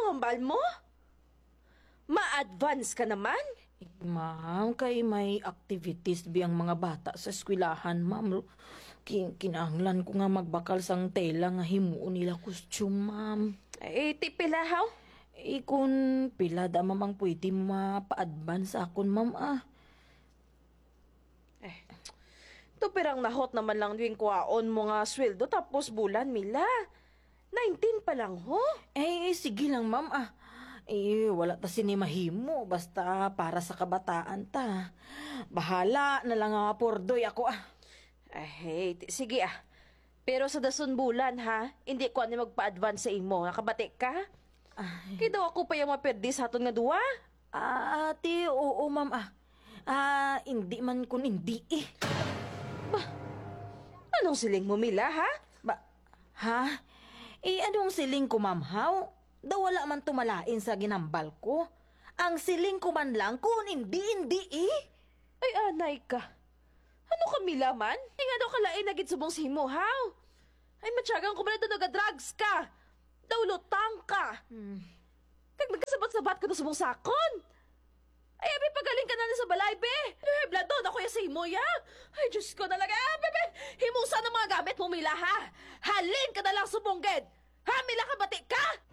hambal mo? Ma-advance ka naman? Ma'am, kay may activities biyang mga bata sa eskwelahan, ma'am. Kinahanglan ko nga magbakal sang tela nga himuon nila costume, ma'am. Tipilahaw? Kung pila da mamang pwede mapa-advance akon, ma'am, Tupirang nahot naman lang din kuwaon mo nga sweldo tapos bulan, Mila. 19 pa lang, ho? Sige lang, ma'am, wala ta sinimahimo, basta para sa kabataan ta. Bahala na lang nga pordoy ako, Sige Pero sa dason bulan, ha? Hindi ko ano magpa-advance sa imo. Nakabati ka? Kaya daw ako pa yung maperdi sa aton nga duwa. Ate, oo, ma'am, hindi man kun hindi, Anong siling mo, Mila, ha? Ha? Anong siling ko, ma'am, how? Daw wala man tumalain sa ginambal ko. Ang siling ko man lang kung hindi, Ay, anay ka. Ano ka, Mila, man? Nga daw kalain na gid subong simo, how? Ay, matyagang ko ba na drugs ka? Daw lutang ka. Kag nagkasabat-sabat ka na subong sakon. Ay, abi, pagaling ka na sa balay, be. Bladon ako yung simo, ya. Ay, Diyos ko talaga. Bebe, himusa ng mga gamit mo, Mila, ha? Halin ka na lang subong, ged. Ha, Mila, kabati ka?